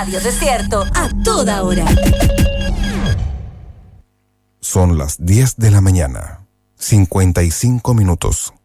Radio Desierto a toda hora. Son las 10 de la mañana, 55 minutos.